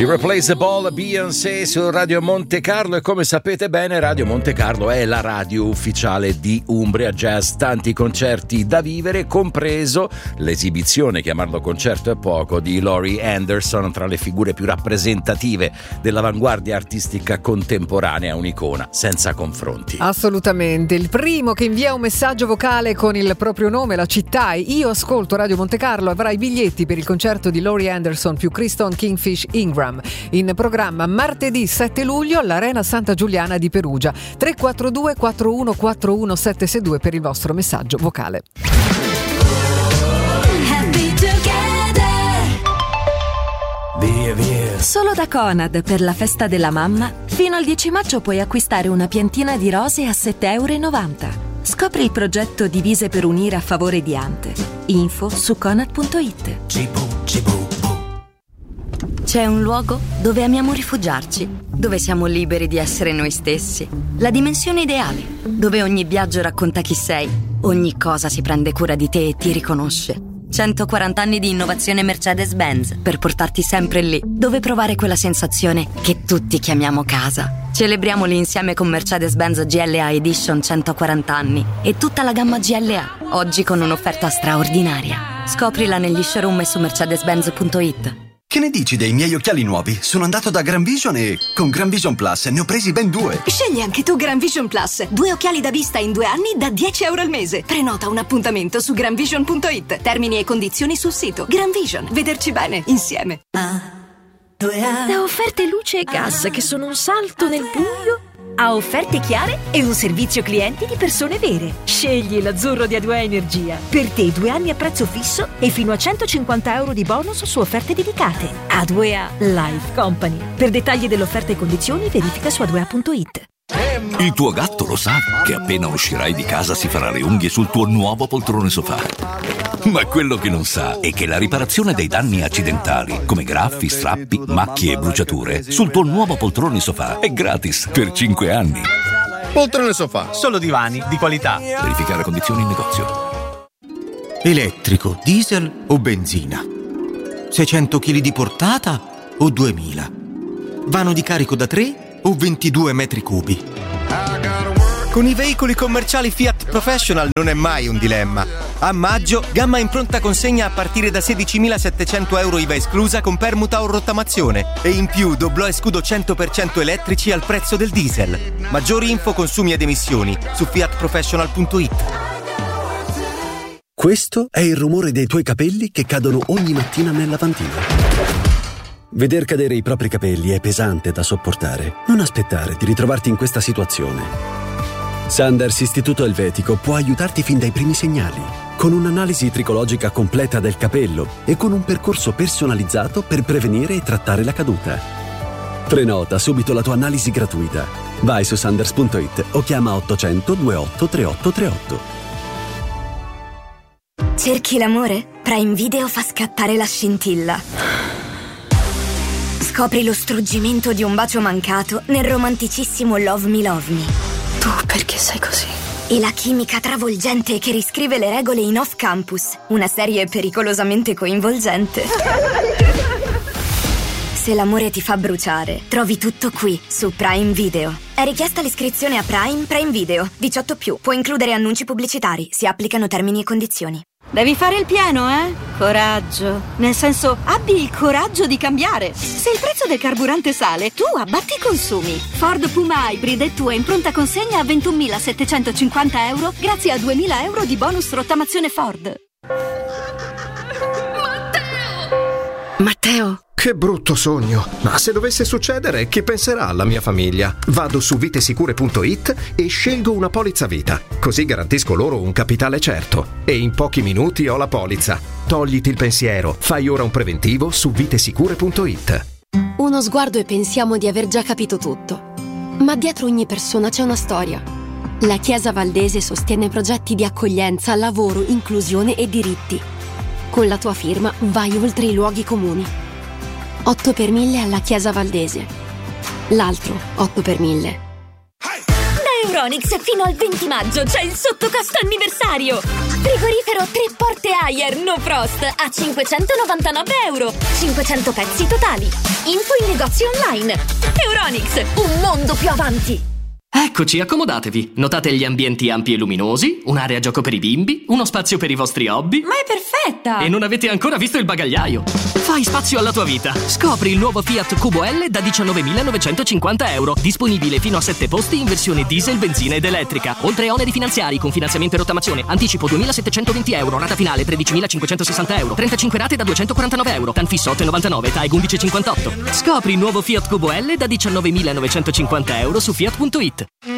Irreplaceable Beyoncé su Radio Monte Carlo, e come sapete bene Radio Monte Carlo è la radio ufficiale di Umbria Jazz. Tanti concerti da vivere, compreso l'esibizione, chiamarlo concerto è poco, di Laurie Anderson, tra le figure più rappresentative dell'avanguardia artistica contemporanea, un'icona senza confronti. Assolutamente. Il primo che invia un messaggio vocale con il proprio nome, la città e io ascolto Radio Monte Carlo avrà i biglietti per il concerto di Laurie Anderson più Kristen Kingfish Ingram, in programma martedì 7 luglio all'Arena Santa Giuliana di Perugia. 342 4141 762 per il vostro messaggio vocale. Solo da Conad per la festa della mamma fino al 10 maggio puoi acquistare una piantina di rose a €7,90. Scopri il progetto Divise per unire a favore di Ante. Info su conad.it. C'è un luogo dove amiamo rifugiarci, dove siamo liberi di essere noi stessi. La dimensione ideale, dove ogni viaggio racconta chi sei, ogni cosa si prende cura di te e ti riconosce. 140 anni di innovazione Mercedes-Benz per portarti sempre lì, dove provare quella sensazione che tutti chiamiamo casa. Celebriamoli insieme con Mercedes-Benz GLA Edition 140 anni e tutta la gamma GLA, oggi con un'offerta straordinaria. Scoprila negli showroom e su mercedes-benz.it. Che ne dici dei miei occhiali nuovi? Sono andato da Gran Vision e con Gran Vision Plus ne ho presi ben 2. Scegli anche tu Gran Vision Plus. 2 occhiali da vista in 2 anni da €10 al mese. Prenota un appuntamento su granvision.it. Termini e condizioni sul sito. Gran Vision. Vederci bene insieme. Da offerte luce e gas che sono un salto nel buio a offerte chiare e un servizio clienti di persone vere. Scegli l'azzurro di A2A Energia. Per te 2 anni a prezzo fisso e fino a €150 di bonus su offerte dedicate. A2A Life Company. Per dettagli dell'offerta e condizioni verifica su a2a.it. Il tuo gatto lo sa che appena uscirai di casa si farà le unghie sul tuo nuovo poltrone sofà. Ma quello che non sa è che la riparazione dei danni accidentali, come graffi, strappi, macchie e bruciature, sul tuo nuovo poltrone sofà è gratis per 5 anni. Poltrone sofà, solo divani di qualità. Verificare condizioni in negozio. Elettrico, diesel o benzina? 600 kg di portata o 2000? Vano di carico da 3 o 22 metri cubi? Con i veicoli commerciali Fiat Professional non è mai un dilemma. A maggio, gamma in pronta consegna a partire da €16.700 IVA esclusa con permuta o rottamazione. E in più doblò e scudo 100% elettrici al prezzo del diesel. Maggiori info, consumi ed emissioni su fiatprofessional.it. Questo è il rumore dei tuoi capelli che cadono ogni mattina nel lavandino. Veder cadere i propri capelli è pesante da sopportare. Non aspettare di ritrovarti in questa situazione. Sanders Istituto Elvetico può aiutarti fin dai primi segnali, con un'analisi tricologica completa del capello e con un percorso personalizzato per prevenire e trattare la caduta. Prenota subito la tua analisi gratuita. Vai su sanders.it o chiama 800 28 38 38. Cerchi l'amore? Prime Video fa scattare la scintilla. Scopri lo struggimento di un bacio mancato nel romanticissimo Love Me Love Me. Tu perché sei così? E la chimica travolgente che riscrive le regole in Off Campus, una serie pericolosamente coinvolgente. Se l'amore ti fa bruciare, trovi tutto qui, su Prime Video. È richiesta l'iscrizione a Prime Video. 18+, può includere annunci pubblicitari, si applicano termini e condizioni. Devi fare il pieno, eh? Coraggio. Nel senso, abbi il coraggio di cambiare. Se il prezzo del carburante sale, tu abbatti i consumi. Ford Puma Hybrid è tua in pronta consegna a €21.750 grazie a €2.000 di bonus rottamazione Ford. Matteo! Che brutto sogno. Ma se dovesse succedere, che penserà la mia famiglia? Vado su vitesicure.it e scelgo una polizza vita. Così garantisco loro un capitale certo. E in pochi minuti ho la polizza. Togliti il pensiero. Fai ora un preventivo su vitesicure.it. Uno sguardo e pensiamo di aver già capito tutto. Ma dietro ogni persona c'è una storia. La Chiesa Valdese sostiene progetti di accoglienza, lavoro, inclusione e diritti. Con la tua firma vai oltre i luoghi comuni. 8 per 1000 alla Chiesa Valdese. L'altro 8 per 1000. Da Euronics fino al 20 maggio c'è il sottocosto anniversario. Frigorifero 3 porte Haier No Frost a €599. 500 pezzi totali. Info in negozio online. Euronics, un mondo più avanti. Eccoci, accomodatevi. Notate gli ambienti ampi e luminosi, un'area gioco per i bimbi, uno spazio per i vostri hobby. Ma è perfetta! E non avete ancora visto il bagagliaio. Fai spazio alla tua vita. Scopri il nuovo Fiat Cubo L da €19.950. Disponibile fino a 7 posti in versione diesel, benzina ed elettrica. Oltre a oneri finanziari con finanziamento e rottamazione. Anticipo €2.720, rata finale €13.560. 35 rate da €249. TAN fisso €8,99, TAEG 11,58. Scopri il nuovo Fiat Cubo L da €19.950 su fiat.it.